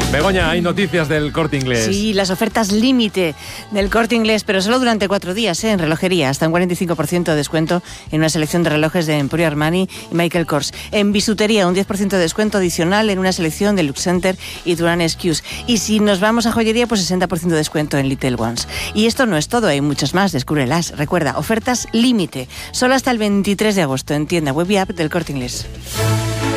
Begoña, hay noticias del Corte Inglés. Sí, las ofertas límite del Corte Inglés, pero solo durante 4 días, en relojería, hasta un 45% de descuento en una selección de relojes de Emporio Armani y Michael Kors. En bisutería, un 10% de descuento adicional en una selección de Lux Center y Duran Excuse. Y si nos vamos a joyería, pues 60% de descuento en Little Ones. Y esto no es todo, hay muchas más, descúbrelas. Recuerda, ofertas límite, solo hasta el 23 de agosto en tienda web y app del Corte Inglés.